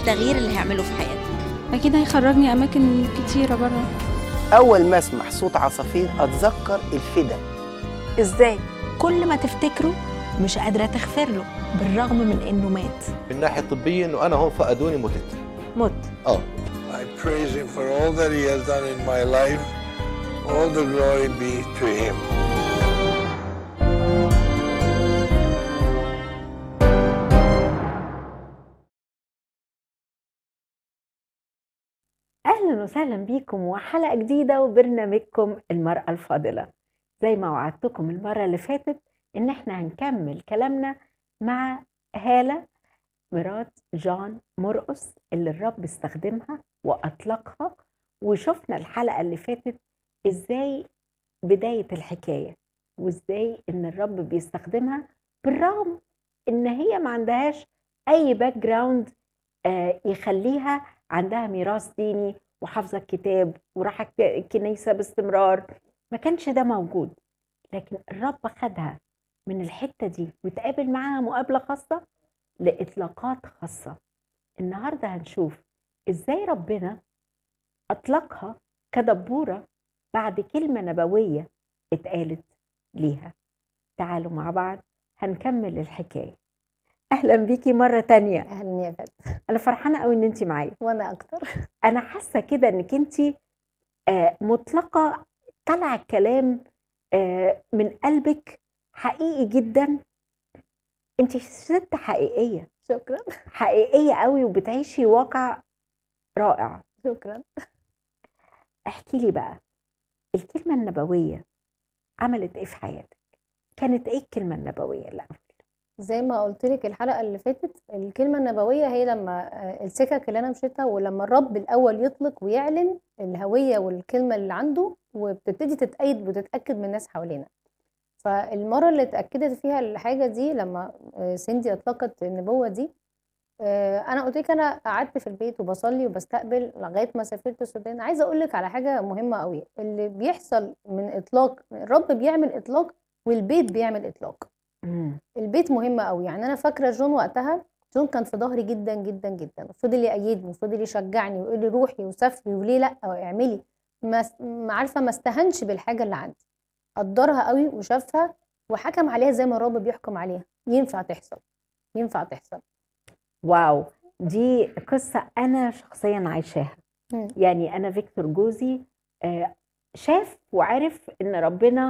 التغيير اللي هيعمله في حياتك؟ اكيد هيخرجني اماكن كتيره بره. أول ما أسمع صوت عصافير أتذكر الفدا. ازاي؟ كل ما تفتكره مش قادرة تغفر له بالرغم من انه مات. من ناحية طبية إنه أنا هون فقدوني مت. I praise him for all that he has done in my life. All the glory be to him. أهلا وسهلا بيكم وحلقة جديدة وبرنامجكم المرأة الفاضلة. زي ما وعدتكم المرة اللي فاتت إن احنا هنكمل كلامنا مع هالة مرات جون مرقس اللي الرب استخدمها وأطلقها، وشفنا الحلقة اللي فاتت إزاي بداية الحكاية وإزاي إن الرب بيستخدمها بالرغم إن هي ما عندهاش أي باك جراوند يخليها عندها ميراث ديني وحافظة الكتاب وراحة الكنيسة باستمرار. ما كانش ده موجود، لكن الرب خدها من الحتة دي وتقابل معاها مقابلة خاصة لإطلاقات خاصة. النهاردة هنشوف إزاي ربنا أطلقها كدبورة بعد كلمة نبوية اتقالت ليها. تعالوا مع بعض هنكمل الحكاية. أهلا بيكي مرة تانية. اهلا يا فندم. أنا فرحانة قوي إن أنتي معايا. وانا اكتر. أنا حاسة كده إنك أنتي مطلقة، طلع الكلام من قلبك حقيقي جدا. أنتي ست حقيقية، شكرا. حقيقية قوي وبتعيشي واقع رائع. شكرا. احكي لي بقى الكلمة النبوية عملت إيه في حياتك؟ كانت إيه الكلمة النبوية الأول؟ زي ما قلت لك الحلقه اللي فاتت، الكلمه النبويه هي لما السكك اللي انا مشيتها، ولما الرب الاول يطلق ويعلن الهويه والكلمه اللي عنده، وبتبتدي تتأيد وتتاكد من الناس حوالينا. فالمره اللي اتاكدت فيها الحاجه دي لما سيندي اطلقت النبوه دي، انا قلت لك انا قعدت في البيت وبصلي وبستقبل لغايه ما سافرت السودان. عايزه اقول لك على حاجه مهمه قوي اللي بيحصل من اطلاق. الرب بيعمل اطلاق والبيت بيعمل اطلاق. البيت مهم قوي. يعني انا فاكره جون وقتها، جون كان في ظهري جدا جدا جدا، وفضل يأيدني وفضل يشجعني ويقول لي روحي وسافري وليه لا واعملي. ما عارفه ما استهنش بالحاجه اللي عندي، قدرها قوي وشافها وحكم عليها زي ما الرب بيحكم عليها. ينفع تحصل، ينفع تحصل. واو، دي قصة أنا شخصيا عايشاها. يعني أنا فيكتور جوزي شاف وعرف إن ربنا